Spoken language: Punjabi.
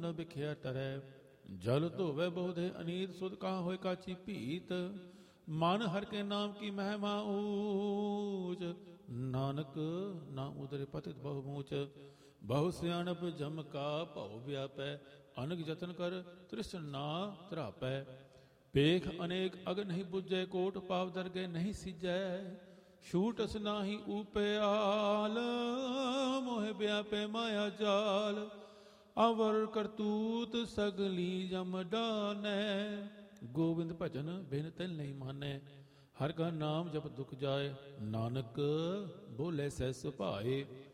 ਨ ਬਿਖਿਆ ਟਰੈ। ਜਲ ਧੋਵੈ ਬਹੁਧੇ ਅਨੀਤ, ਸੁਧ ਕਹਾ ਹੋਇ ਕਾਚੀ ਭੀਤ। ਮਨ ਹਰ ਕੇ ਨਾਮ ਕੀ ਮਹਿਮਾ ਊਚ, ਨਾਨਕ ਨਾ ਉਦਰੇ ਪਤਿਤ ਬਹੁ ਮੂਚ। ਬਹੁ ਸਿਆਣਪ ਜਮ ਕਾ ਭਉ ਵਿਆਪੈ, ਅਨਕ ਜਤਨ ਕਰ ਤ੍ਰਿਸ਼ਨ ਨਾ ਧਰਾਪੈ। ਪੇਖ ਅਨੇਕ ਅਗ ਨਹੀਂ ਬੁੱਝੈ, ਕੋਟ ਪਾਪ ਦਰਗਹਿ ਨਹੀਂ ਸਿਜੈ। ਛੂਟਸ ਨਾਹੀ ਊਪਿਆਲ, ਮੋਹਿ ਵਿਆਪੈ ਮਾਇਆ ਜਾਲ। ਅਵਰ ਕਰਤੂਤ ਸਗਲੀ ਜਮ ਡਾਨੈ, ਗੋਬਿੰਦ ਭਜਨ ਬਿਨ ਤਿਲ ਨਹੀਂ ਮਾਨੈ। ਹਰ ਕਾ ਨਾਮ ਜਪ ਦੁਖ ਜਾਏ, ਨਾਨਕ ਬੋਲੇ ਸਹਿ ਸੁਭਾਏ।